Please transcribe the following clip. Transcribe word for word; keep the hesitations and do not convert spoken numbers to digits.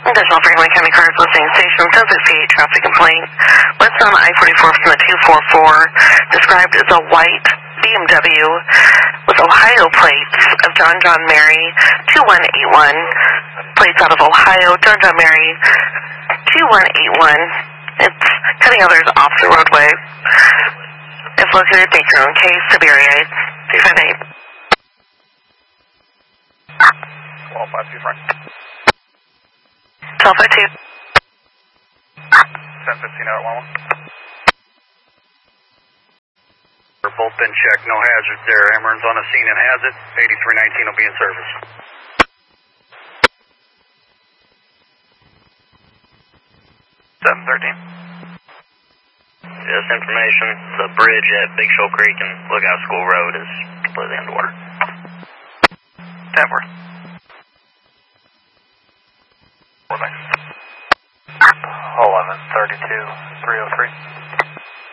Additional Franklin County cars listening station ten sixty-eight traffic complaint. West on I forty-four from the two forty-four, described as a white B M W with Ohio plates of John John Mary two one eight one. Plates out of Ohio, John John Mary two one eight one. It's cutting others off the roadway. If located, make your own case. Siberia two five eight. twelve five two front. twelve five two. ten fifteen out one one. They're both been checked. No hazards there. Emmer's on the scene and has it. eighty-three nineteen will be in service. seven thirteen. Just information, the bridge at Big Shoal Creek and Lookout School Road is completely underwater. Denver. eleven thirty-two, three oh three.